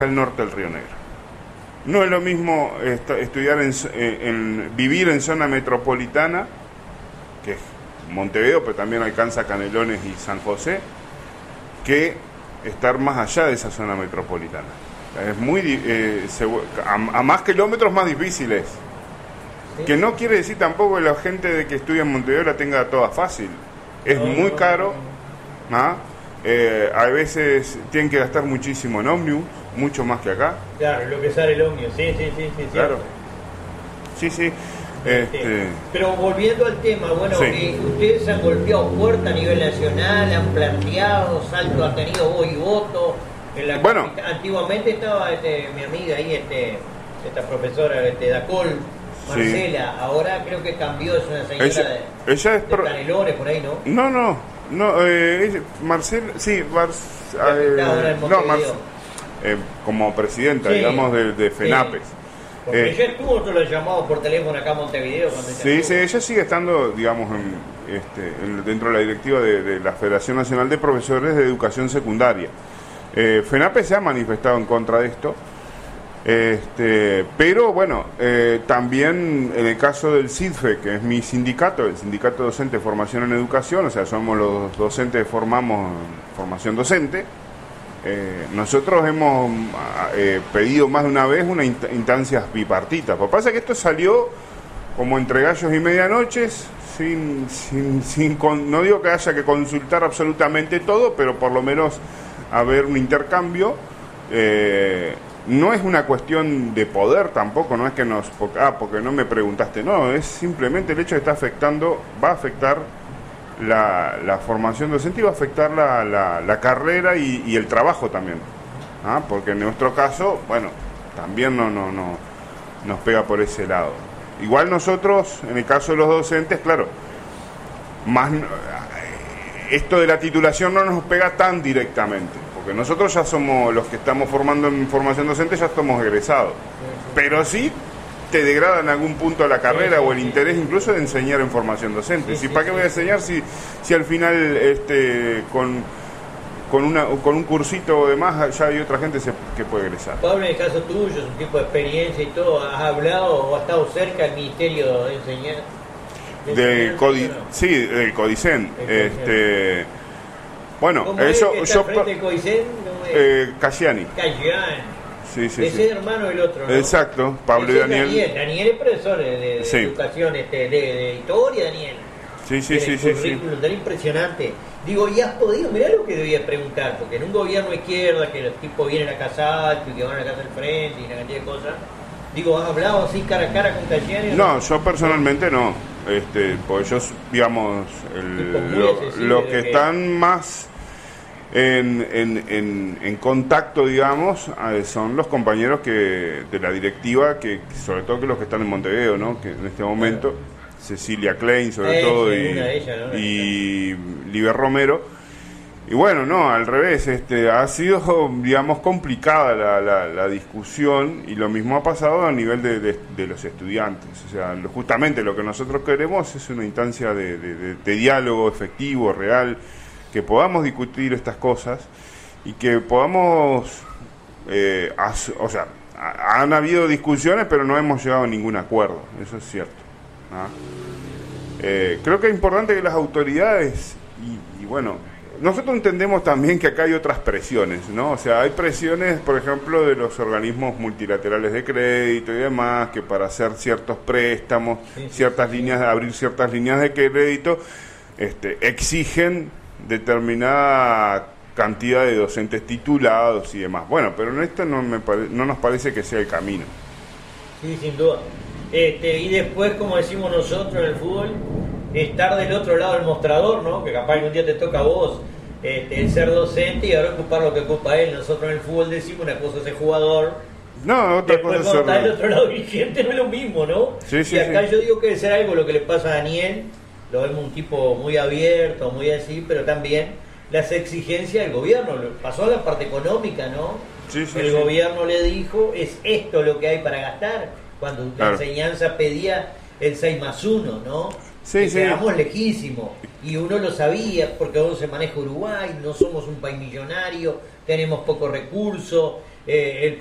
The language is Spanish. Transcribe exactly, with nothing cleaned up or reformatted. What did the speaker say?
el norte del Río Negro. No es lo mismo est estudiar en, en vivir en zona metropolitana, que es Montevideo, pero también alcanza Canelones y San José, que estar más allá de esa zona metropolitana. Es muy eh, se, a, a más kilómetros más difíciles. Sí. Que no quiere decir tampoco que la gente de que estudia en Montevideo la tenga toda fácil. Es no, muy caro, no, no. ¿Ah? Eh, a veces tienen que gastar muchísimo en ómnibus, mucho más que acá. Claro, lo que sale el ómnibus, sí, sí, sí, sí. Claro. Sí, sí. Este... Pero volviendo al tema, bueno, sí. eh, ustedes han golpeado puerta a nivel nacional, han planteado, Salto ha tenido voz y voto. En la bueno, antiguamente estaba este, mi amiga ahí, este, esta profesora este, Dacol, Marcela, sí. Ahora creo que cambió, es una señora ella, de, ella es de pro... Canelones, por ahí, ¿no? No, no, no, eh, Marcela, sí, Mar... eh, no, Mar... eh, como presidenta, sí. digamos, de, de FENAPES. Sí. Porque eh, ella estuvo otro llamado por teléfono acá a Montevideo. Cuando sí, sí, ella sigue estando, digamos, en, este, en, dentro de la directiva de, de la Federación Nacional de Profesores de Educación Secundaria. Eh, FENAPES se ha manifestado en contra de esto, este, pero bueno, eh, también en el caso del SIDFE, que es mi sindicato, el Sindicato Docente de Formación en Educación, o sea, somos los docentes que formamos formación docente. Eh, nosotros hemos eh, pedido más de una vez una int instancias bipartitas. Lo que pasa es que esto salió como entre gallos y medianoches, sin, sin, sin con, no digo que haya que consultar absolutamente todo, pero por lo menos haber un intercambio. Eh, no es una cuestión de poder tampoco, no es que nos... Porque, ah, porque no me preguntaste, no, es simplemente el hecho de que está afectando, va a afectar La, la formación docente y va a afectar la, la, la carrera y, y el trabajo también, ¿ah? Porque en nuestro caso, bueno, también no, no, no nos pega por ese lado. Igual nosotros, en el caso de los docentes, claro, más esto de la titulación no nos pega tan directamente, porque nosotros ya somos los que estamos formando en formación docente, ya estamos egresados, pero sí te degrada en algún punto la carrera sí, sí, o el interés incluso de enseñar en formación docente. Sí, ¿sí, ¿Para sí, qué voy a enseñar si, si al final este con, con, una, con un cursito o demás ya hay otra gente se, que puede egresar? Pablo, en el caso tuyo, es un tipo de experiencia y todo, ¿has hablado o has estado cerca del Ministerio de Enseñar? De del Codi no? Sí, del Codicen. Este, bueno, ¿Cómo eso... Es que yo frente del Codicen? ¿Cómo es? Eh, Cayani. Cayani. Sí, sí, ese sí. es hermano del otro, ¿no? Exacto, Pablo ese y Daniel. Daniel. Daniel es profesor de, de, sí. de educación, este, de, de historia, Daniel. Sí, sí, sí, sí, sí. Tan impresionante. Digo, ¿y has podido? Mirá lo que debía preguntar, porque en un gobierno izquierda, que los tipos vienen a casa y que van a la casa del frente y una cantidad de cosas. Digo, ¿has hablado así cara a cara con Cayani? No, yo personalmente no. Este, porque yo, digamos, el, lo, los que, que están más... En, en, en, en contacto, digamos, son los compañeros que de la directiva, que sobre todo que los que están en Montevideo, ¿no? Que en este momento, claro. Cecilia Klein, sobre eh, todo, y, ella, ¿no? y Liber Romero. Y bueno, no, al revés, este ha sido, digamos, complicada la, la, la discusión, y lo mismo ha pasado a nivel de, de, de los estudiantes. O sea, lo, justamente lo que nosotros queremos es una instancia de, de, de, de diálogo efectivo, real, que podamos discutir estas cosas y que podamos, eh, as, o sea, ha, han habido discusiones, pero no hemos llegado a ningún acuerdo, eso es cierto, ¿no? Eh, creo que es importante que las autoridades, y, y bueno, nosotros entendemos también que acá hay otras presiones, ¿no? O sea, hay presiones, por ejemplo, de los organismos multilaterales de crédito y demás, que para hacer ciertos préstamos, ciertas líneas, abrir ciertas líneas de crédito, este, exigen determinada cantidad de docentes titulados y demás. Bueno, pero en esto no, me pare, no nos parece que sea el camino. Sí, sin duda. Este, y después, como decimos nosotros en el fútbol, estar del otro lado del mostrador, ¿no? Que capaz que un día te toca a vos este, el ser docente y ahora ocupar lo que ocupa él. Nosotros en el fútbol decimos una cosa es ser jugador. No, otra después, cosa es ser... Después del otro lado dirigente no es lo mismo, ¿no? Sí, sí, y acá sí. yo digo que debe ser algo lo que le pasa a Daniel. Lo vemos un tipo muy abierto, muy así, pero también las exigencias del gobierno. Pasó a la parte económica, ¿no? Sí, sí, el sí. gobierno le dijo, es esto lo que hay para gastar, cuando claro. La enseñanza pedía el seis más uno, ¿no? Sí, que sí. quedamos lejísimos. Y uno lo sabía, porque uno se maneja Uruguay, no somos un país millonario, tenemos pocos recursos, eh, el